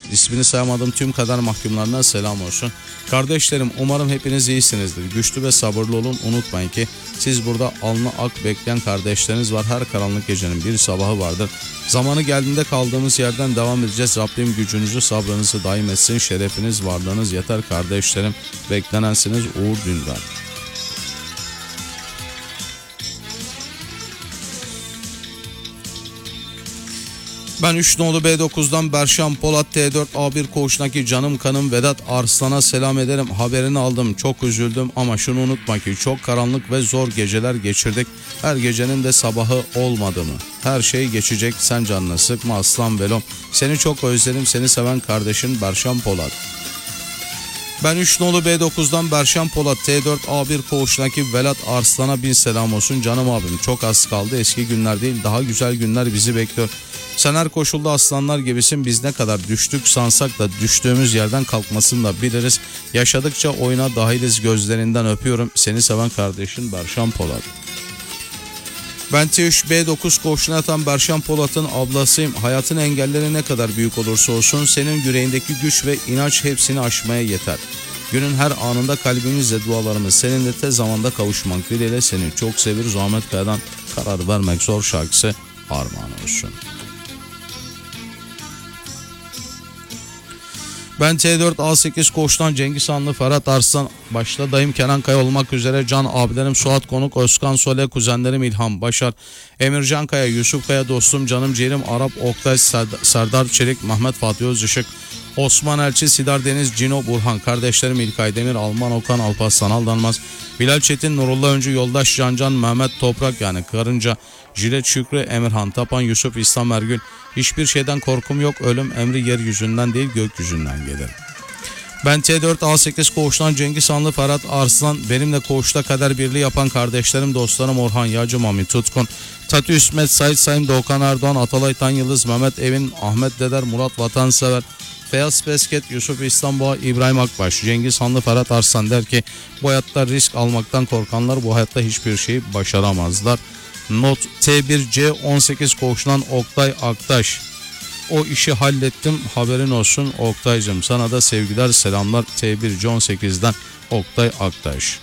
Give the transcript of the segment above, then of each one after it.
İsmini sayamadığım tüm kader mahkumlarına selam olsun. Kardeşlerim, umarım hepiniz iyisinizdir. Güçlü ve sabırlı olun. Unutmayın ki siz burada alnı ak bekleyen kardeşleriniz var. Her karanlık gecenin bir sabahı vardır. Zamanı geldiğinde kaldığımız yerden devam edeceğiz. Rabbim gücünüzü, sabrınızı daim etsin. Şerefiniz, varlığınız yeter kardeşlerim. Beklenensiniz Uğur Dündar. Ben 3 nolu B9'dan Berşan Polat T4 A1 koğuşundaki canım kanım Vedat Arslan'a selam ederim. Haberini aldım, çok üzüldüm ama şunu unutma ki çok karanlık ve zor geceler geçirdik. Her gecenin de sabahı olmadı mı? Her şey geçecek, sen canını sıkma aslan velom. Seni çok özledim, seni seven kardeşin Berşan Polat. Ben 3 nolu B9'dan Berşan Polat T4 A1 koğuşundaki Vedat Arslan'a bin selam olsun. Canım abim, çok az kaldı, eski günler değil daha güzel günler bizi bekliyor. Sen her koşulda aslanlar gibisin, biz ne kadar düştük sansak da düştüğümüz yerden kalkmasını da biliriz. Yaşadıkça oyuna dahiliz, gözlerinden öpüyorum. Seni seven kardeşin Berşan Polat. Ben T3 B9 koğuşuna yatan Berşan Polat'ın ablasıyım. Hayatın engelleri ne kadar büyük olursa olsun senin yüreğindeki güç ve inanç hepsini aşmaya yeter. Günün her anında kalbimizle dualarımız seninle tez zamanda kavuşmak dileğiyle seni çok seviyoruz. Ahmet Kaya'dan Karar Vermek Zor şarkısı armağan olsun. Ben T4 A8 koğuştan Cengiz Hanlı, Ferhat Arslan, başta dayım Kenan Kaya olmak üzere can abilerim Suat Konuk, Özkan Sole, kuzenlerim İlhan Başar, Emircan Kaya, Yusuf Kaya, dostum canım ciğerim Arap Oktay, Serdar Çelik, Mehmet Fatih Özışık, Osman Elçi, Sidar Deniz, Cino Burhan, kardeşlerim İlkay Demir, Alman Okan, Alparslan Aldanmaz, Bilal Çetin, Nurullah Öncü, Yoldaş Cancan, Mehmet Toprak yani Karınca, Jilet Şükrü, Emirhan Tapan, Yusuf İslam Ergül. Hiçbir şeyden korkum yok, ölüm emri yeryüzünden değil gökyüzünden gelir. Ben T4 A8 koğuştan Cengiz Hanlı, Ferhat Arslan, benimle koğuşta kader birliği yapan kardeşlerim, dostlarım Orhan Yağcı, Mami Tutkun, Tati Üsmet, Sait Sayın, Doğukan Erdoğan, Atalay Tan Yıldız, Mehmet Evin, Ahmet Deder, Murat Vatansever, Feyyaz Pesket, Yusuf İstanbul, İbrahim Akbaş, Cengiz Hanlı, Ferhat Arslan der ki bu hayatta risk almaktan korkanlar bu hayatta hiçbir şeyi başaramazlar. Not T1C 18 koğuşundan Oktay Aktaş. O işi hallettim, haberin olsun Oktay'cığım. Sana da sevgiler, selamlar. T1C 18'den Oktay Aktaş.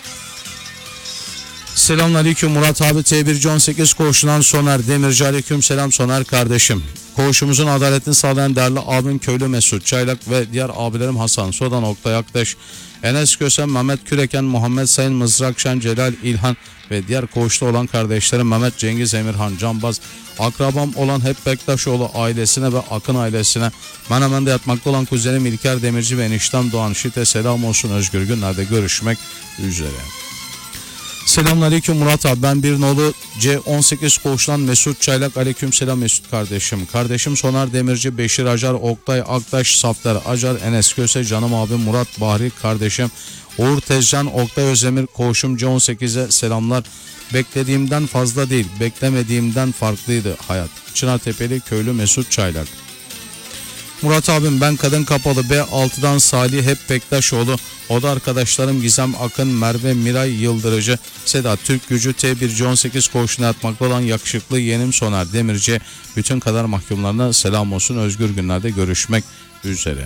Selamünaleyküm Murat abi. T1C 18 koğuşundan Soner Demirci. Aleyküm selam Soner kardeşim. Koğuşumuzun adaletini sağlayan değerli abim Köylü Mesut Çaylak ve diğer abilerim Hasan Sodan, Oktay Aktaş, Enes Kösen, Mehmet Küreken, Muhammed Sayın, Mızrakşen, Celal İlhan ve diğer koğuşta olan kardeşlerim Mehmet Cengiz, Emirhan Canbaz, akrabam olan hep Bektaşoğlu ailesine ve Akın ailesine, Menemen'de yatmakta olan kuzenim İlker Demirci ve eniştem Doğan Şit'e selam olsun. Özgür günlerde görüşmek üzere. Selamünaleyküm Murat abi. Ben bir nolu C18 koğuştan Mesut Çaylak. Aleyküm selam Mesut kardeşim. Kardeşim Soner Demirci, Beşir Acar, Oktay Aktaş, Safter Acar, Enes Köse, canım abim Murat Bahri kardeşim, Uğur Tezcan, Oktay Özdemir, koğuşum C18'e selamlar. Beklediğimden fazla değil, beklemediğimden farklıydı hayat. Çınartepeli Köylü Mesut Çaylak. Murat abim ben Kadın Kapalı B6'dan Salih hep Bektaşoğlu. O da arkadaşlarım Gizem Akın, Merve Miray Yıldırıcı, Sedat Türk Gücü, T1C 18 koğuşuna yatmakta olan yakışıklı yeğenim Soner Demirci. Bütün kader mahkumlarına selam olsun. Özgür günlerde görüşmek üzere.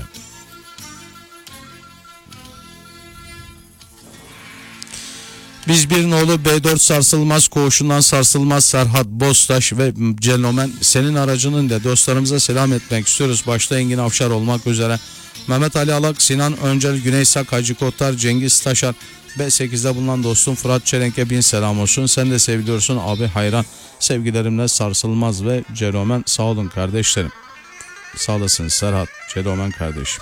Biz bir nolu B4 Sarsılmaz koğuşundan Sarsılmaz Serhat Bostaş ve Celomen senin aracının da dostlarımıza selam etmek istiyoruz. Başta Engin Avşar olmak üzere Mehmet Ali Alak, Sinan Öncel, Güneysak, Hacı Kotar, Cengiz Taşar, B8'de bulunan dostum Fırat Çelenk'e bin selam olsun. Sen de seviliyorsun abi hayran. Sevgilerimle Sarsılmaz ve Celomen, sağ olun kardeşlerim. Sağ olasın Serhat, Celomen kardeşim.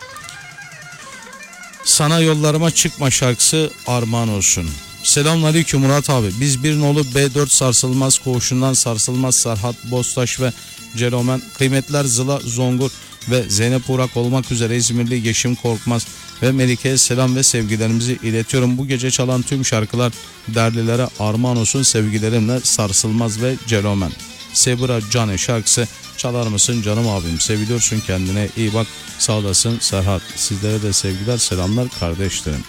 Sana yollarıma çıkma şarkısı armağan olsun. Selamünaleyküm Murat abi. Biz bir nolu B4 Sarsılmaz koğuşundan Sarsılmaz Serhat Bostaş ve Celomen, kıymetler Zıla Zongur ve Zeynep Uğrak olmak üzere İzmirli Yeşim Korkmaz ve Melike'ye selam ve sevgilerimizi iletiyorum. Bu gece çalan tüm şarkılar derlilere armağan olsun. Sevgilerimle Sarsılmaz ve Celomen. Sebra Cane şarkısı çalar mısın canım abim? Seviliyorsun, kendine iyi bak. Sağ olasın Serhat. Sizlere de sevgiler, selamlar kardeşlerim.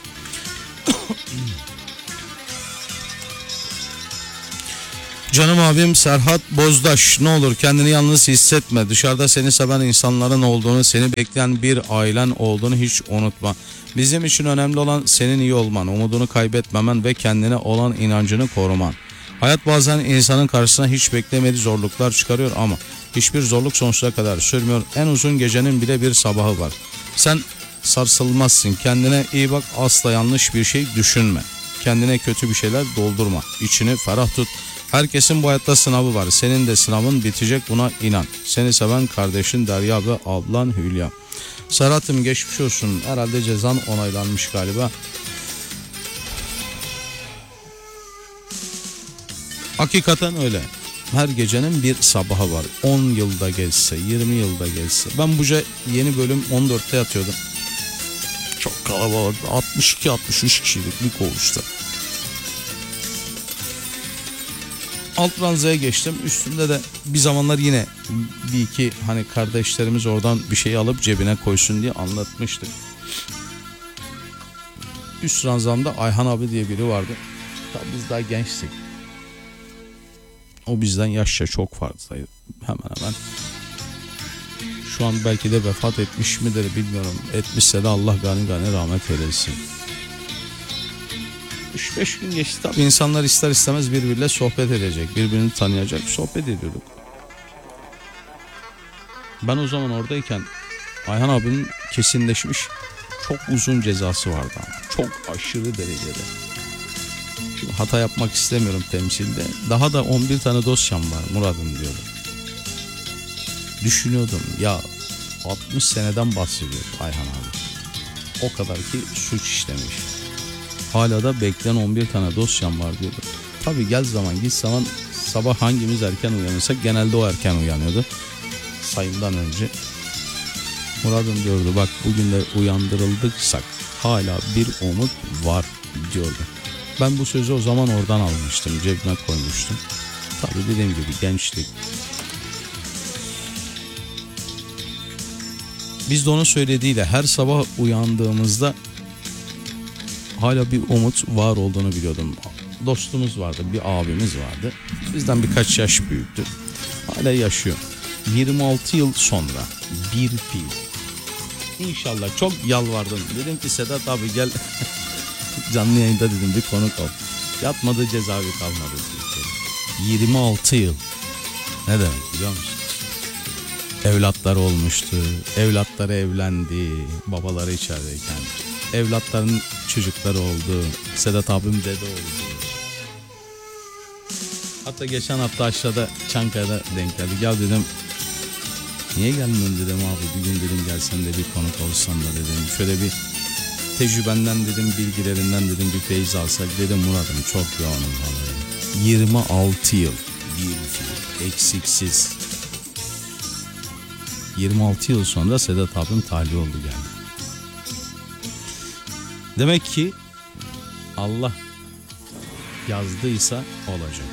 Canım abim Serhat Bozdaş, ne olur kendini yalnız hissetme. Dışarıda seni seven insanların olduğunu, seni bekleyen bir ailen olduğunu hiç unutma. Bizim için önemli olan senin iyi olman, umudunu kaybetmemen ve kendine olan inancını koruman. Hayat bazen insanın karşısına hiç beklemediği zorluklar çıkarıyor ama hiçbir zorluk sonsuza kadar sürmüyor. En uzun gecenin bile bir sabahı var. Sen sarsılmazsın. Kendine iyi bak, asla yanlış bir şey düşünme. Kendine kötü bir şeyler doldurma. İçini ferah tut. Herkesin bu hayatta sınavı var. Senin de sınavın bitecek, buna inan. Seni seven kardeşin Derya ve ablan Hülya. Serhat'ım geçmiş olsun. Herhalde cezan onaylanmış galiba. Hakikaten öyle. Her gecenin bir sabahı var. 10 yılda geçse, 20 yılda geçse. Ben buca yeni bölüm 14'te yatıyordum. Çok kalabalık. 62-63 kişilik bir koğuşta. Alt ranzaya geçtim. Üstümde de bir zamanlar yine bir iki hani kardeşlerimiz oradan bir şey alıp cebine koysun diye anlatmıştık. Üst ranzamda Ayhan abi diye biri vardı. Tabii biz daha gençtik. O bizden yaşça çok fazlaydı. Hemen hemen. Şu an belki de vefat etmiş midir bilmiyorum. Etmişse de Allah gani gani rahmet eylesin. 3-5 gün geçti tabii, insanlar ister istemez birbiriyle sohbet edecek, birbirini tanıyacak, sohbet ediyorduk. Ben o zaman oradayken Ayhan abinin kesinleşmiş çok uzun cezası vardı ama çok aşırı derecede. Şimdi hata yapmak istemiyorum temsilde. Daha da 11 tane dosyam var Murat'ım diyordu. Düşünüyordum ya, 60 seneden bahsediyor Ayhan abi. O kadar ki suç işlemiş. Hala da bekleyen 11 tane dosyam var diyordu. Tabii gel zaman git zaman sabah hangimiz erken uyanırsak genelde o erken uyanıyordu. Sayımdan önce. Murat'ım diyordu bak bugün de uyandırıldıksak hala bir umut var diyordu. Ben bu sözü o zaman oradan almıştım, cebime koymuştum. Tabii dediğim gibi gençlik. Biz de onun söylediğiyle her sabah uyandığımızda hala bir umut var olduğunu biliyordum. Dostumuz vardı, bir abimiz vardı. Bizden birkaç yaş büyüktü. Hala yaşıyor. 26 yıl sonra bir fiil. İnşallah, çok yalvardım. Dedim ki Sedat abi gel canlı yayında dedim bir konuk ol. Yatmadığı cezaevi kalmadı. 26 yıl. Ne demek biliyor musun? Evlatları olmuştu. Evlatları evlendi. Babaları içerideyken. Evlatların çocukları oldu. Sedat abim dede oldu. Hatta geçen hafta aşağıda Çankaya'da denk geldik. Ya dedim niye gelmiyorsun dedim abi. Bir gün dedim gelsen de bir konuk olsan da dedim. Şöyle bir tecrübenden dedim, bilgilerinden dedim bir feyiz alsak dedim. Murat'ım çok yoğunum vallahi. 26 yıl bir fiil eksiksiz. 26 yıl sonra Sedat abim tahliye oldu geldi. Demek ki Allah yazdıysa olacak.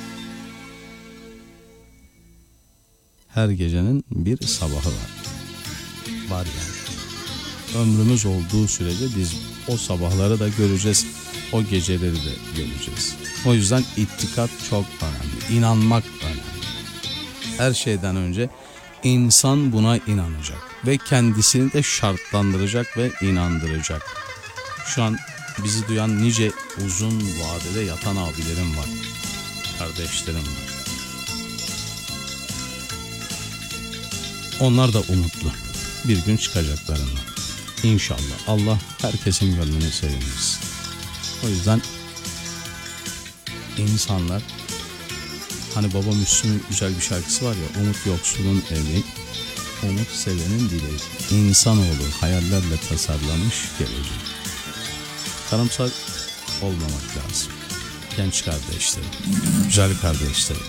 Her gecenin bir sabahı var. Var yani. Ömrümüz olduğu sürece biz o sabahları da göreceğiz. O geceleri de göreceğiz. O yüzden ittikat çok önemli. İnanmak önemli. Her şeyden önce insan buna inanacak. Ve kendisini de şartlandıracak ve inandıracak. Şu an bizi duyan nice uzun vadede yatan abilerim var. Kardeşlerim var. Onlar da umutlu. Bir gün çıkacaklarına. İnşallah. Allah herkesin gönlünü sevindirsin. O yüzden insanlar, hani Baba Müslüm'ün güzel bir şarkısı var ya, umut yoksulun evi, umut sevenin dileği. İnsanoğlu hayallerle tasarlamış gelecek. Karamsar olmamak lazım. Genç kardeşlerim, güzel kardeşlerim.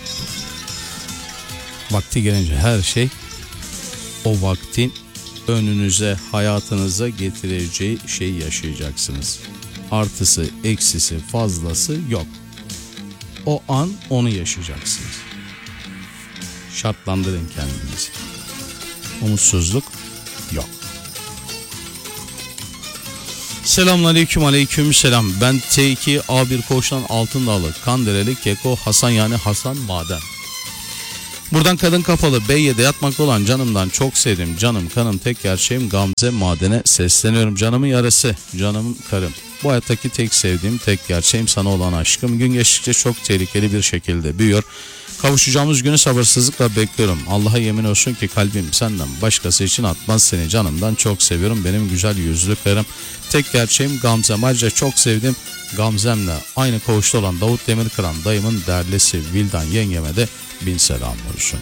Vakti gelince her şey o vaktin önünüze, hayatınıza getireceği şeyi yaşayacaksınız. Artısı, eksisi, fazlası yok. O an onu yaşayacaksınız. Şartlandırın kendinizi. Umutsuzluk yok. Selamünaleyküm, aleyküm selam. Ben T2 A1 Koğuş'tan Altındağlı, Kandereli, Keko, Hasan yani Hasan Maden. Buradan kadın kafalı Beyye'de yatmakta olan canımdan çok sevdiğim canım kanım tek gerçeğim Gamze Maden'e sesleniyorum. Canımın yarısı, canım karım. Bu hayattaki tek sevdiğim tek gerçeğim sana olan aşkım. Gün geçtikçe çok tehlikeli bir şekilde büyüyor. Kavuşacağımız günü sabırsızlıkla bekliyorum. Allah'a yemin olsun ki kalbim senden başkası için atmaz seni, canımdan çok seviyorum. Benim güzel yüzlü karım. Tek gerçeğim Gamzem. Ayrıca çok sevdim Gamzem'le aynı koğuşta olan Davut Demirkıran dayımın derlisi Vildan yengeme de bin selam olsun.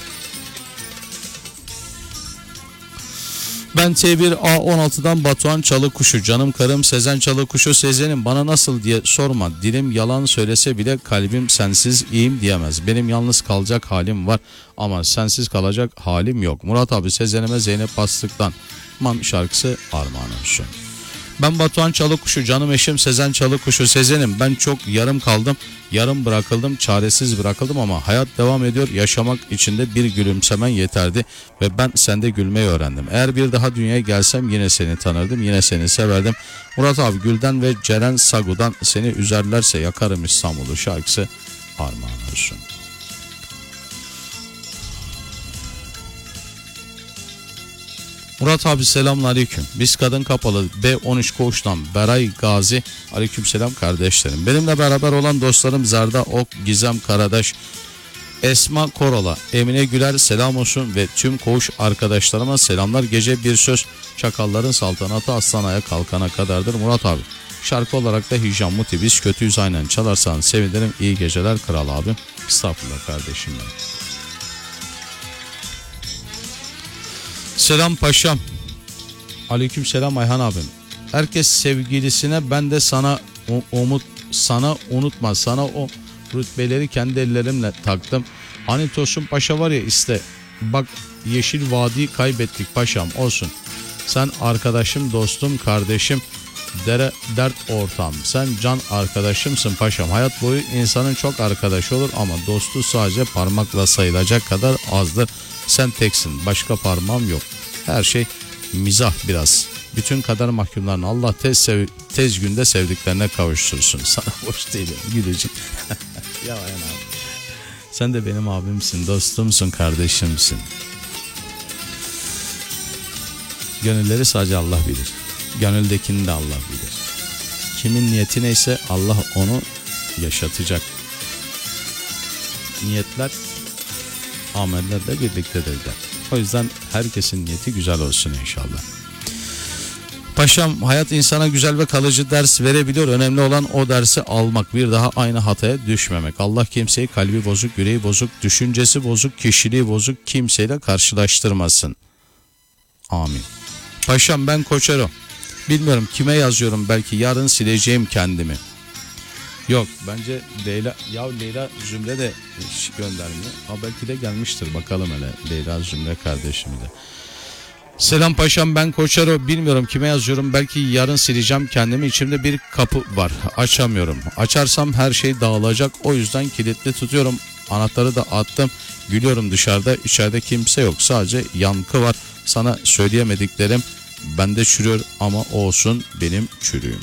Ben T1A16'dan Batuhan Çalıkuşu, canım karım Sezen Çalıkuşu. Sezen'im bana nasıl diye sorma, dilim yalan söylese bile kalbim sensiz iyiyim diyemez. Benim yalnız kalacak halim var ama sensiz kalacak halim yok. Murat abi Sezen'ime Zeynep Bastık'tan Man şarkısı armağan olsun. Ben Batuhan Çalıkuşu, canım eşim Sezen Çalıkuşu. Sezen'im ben çok yarım kaldım, yarım bırakıldım, çaresiz bırakıldım ama hayat devam ediyor. Yaşamak için de bir gülümsemen yeterdi ve ben sende gülmeyi öğrendim. Eğer bir daha dünyaya gelsem yine seni tanırdım, yine seni severdim. Murat abi Gül'den ve Ceren Sagu'dan seni üzerlerse yakarım İstanbul'u şarkısı armağan olsun. Murat abi selamünaleyküm. Biz kadın kapalı B13 koğuştan Beray Gazi. Aleykümselam kardeşlerim. Benimle beraber olan dostlarım Zerda Ok, Gizem Karadaş, Esma Korola, Emine Güler selam olsun ve tüm koğuş arkadaşlarıma selamlar. Gece bir söz çakalların saltanatı aslanaya kalkana kadardır. Murat abi şarkı olarak da Hicam Muti biz kötüyüz aynen çalarsan sevinirim. İyi geceler kral abim. Estağfurullah kardeşim benim. Selam paşam. Aleyküm selam Ayhan abim. Herkes sevgilisine ben de sana unutma sana o rütbeleri kendi ellerimle taktım. Hani Tosun Paşa var ya işte bak Yeşil Vadi'yi kaybettik paşam olsun. Sen arkadaşım, dostum, kardeşim, dert ortağım. Sen can arkadaşımsın paşam. Hayat boyu insanın çok arkadaşı olur ama dostu sadece parmakla sayılacak kadar azdır. Sen teksin, başka parmağım yok. Her şey mizah biraz. Bütün kader mahkumlarını Allah tez günde sevdiklerine kavuştursun. Sana boş değilim, gülücük. Ya Ayhan abi. Sen de benim abimsin, dostumsun, kardeşimsin. Gönülleri sadece Allah bilir. Gönüldekini de Allah bilir. Kimin niyeti neyse Allah onu yaşatacak. Niyetler amellerle birliktedirler. O yüzden herkesin niyeti güzel olsun inşallah. Paşam hayat insana güzel ve kalıcı ders verebiliyor. Önemli olan o dersi almak. Bir daha aynı hataya düşmemek. Allah kimseyi kalbi bozuk, yüreği bozuk, düşüncesi bozuk, kişiliği bozuk kimseyle karşılaştırmasın. Amin. Paşam ben Koçero. Bilmiyorum kime yazıyorum, belki yarın sileceğim kendimi. Yok bence Leyla Zümre de hiç göndermiyor. Ha belki de gelmiştir bakalım hele Leyla Zümre kardeşimi de. Selam paşam ben Koçero, bilmiyorum kime yazıyorum, belki yarın sileceğim kendimi. İçimde bir kapı var, açamıyorum. Açarsam her şey dağılacak, o yüzden kilitli tutuyorum. Anahtarı da attım, gülüyorum dışarıda, içeride kimse yok, sadece yankı var. Sana söyleyemediklerim bende çürüyor ama olsun benim çürüğüm.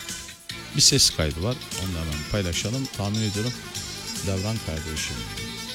Bir ses kaydı var, onu da hemen paylaşalım. Tahmin ediyorum Devran kardeşim.